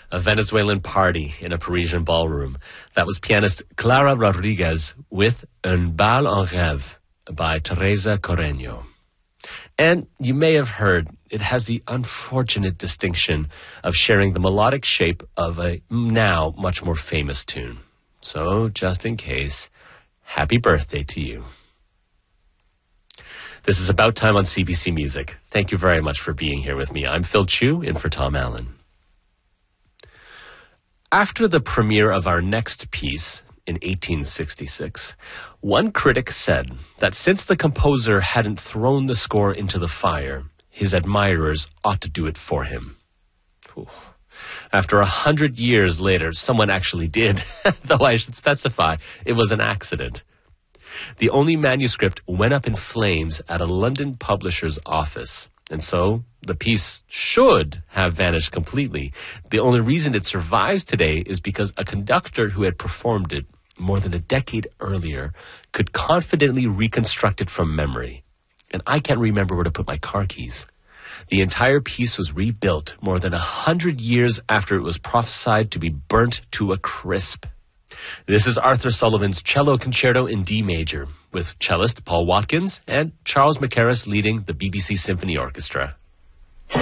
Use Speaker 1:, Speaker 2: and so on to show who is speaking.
Speaker 1: A Venezuelan party in a Parisian ballroom. That was pianist Clara Rodriguez with Un bal en rêve by Teresa Carreño. And you may have heard it has the unfortunate distinction of sharing the melodic shape of a now much more famous tune. So, just in case, happy birthday to you. This is About Time on CBC Music. Thank you very much for being here with me. I'm Phil Chu, in for Tom Allen. After the premiere of our next piece in 1866, one critic said that since the composer hadn't thrown the score into the fire, his admirers ought to do it for him. Oof. After 100 years later, someone actually did, though I should specify it was an accident. The only manuscript went up in flames at a London publisher's office, and so the piece should have vanished completely. The only reason it survives today is because a conductor who had performed it more than a decade earlier could confidently reconstruct it from memory. And I can't remember where to put my car keys. The entire piece was rebuilt more than 100 years after it was prophesied to be burnt to a crisp. This is Arthur Sullivan's Cello Concerto in D major, with cellist Paul Watkins and Charles Mackerras leading the BBC Symphony Orchestra.